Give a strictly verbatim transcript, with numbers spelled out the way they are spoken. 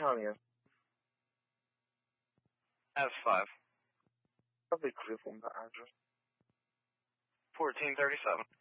county is? S five. Probably critical in the address. fourteen thirty-seven.